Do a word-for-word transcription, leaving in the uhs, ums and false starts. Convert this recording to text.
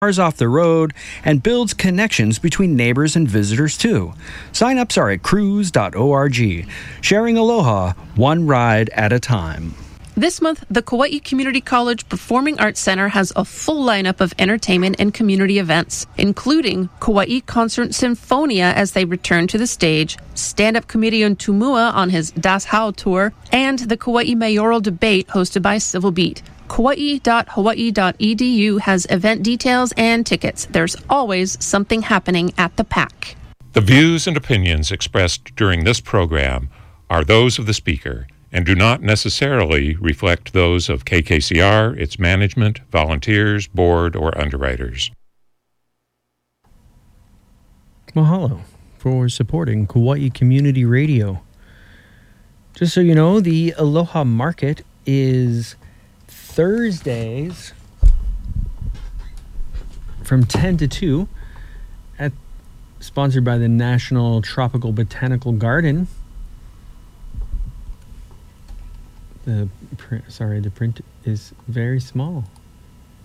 cars off the road and builds connections between neighbors and visitors too. Sign-ups are at cruise dot org. Sharing aloha, one ride at a time. This month, the Kauai Community College Performing Arts Center has a full lineup of entertainment and community events, including Kauai Concert Sinfonia as they return to the stage, stand-up comedian Tumua on his Das Hau tour, and the Kauai Mayoral Debate hosted by Civil Beat. Kauai dot hawaii dot e d u has event details and tickets. There's always something happening at the P A C. The views and opinions expressed during this program are those of the speaker and do not necessarily reflect those of K K C R, its management, volunteers, board, or underwriters. Mahalo for supporting Kauai Community Radio. Just so you know, the Aloha Market is Thursdays from ten to two, at, sponsored by the National Tropical Botanical Garden. The print, sorry, the print is very small.